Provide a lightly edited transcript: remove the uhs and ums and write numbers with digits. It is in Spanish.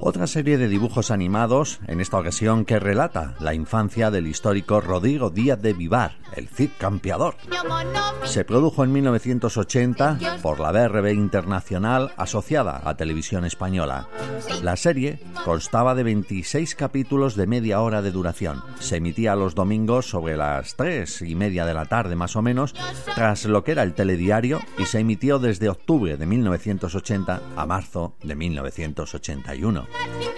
Otra serie de dibujos animados, en esta ocasión que relata la infancia del histórico Rodrigo Díaz de Vivar, el Cid Campeador. Se produjo en 1980 por la BRB Internacional asociada a Televisión Española. La serie constaba de 26 capítulos de media hora de duración. Se emitía los domingos sobre las 3:30 de la tarde más o menos, tras lo que era el telediario, y se emitió desde octubre de 1980 a marzo de 1981.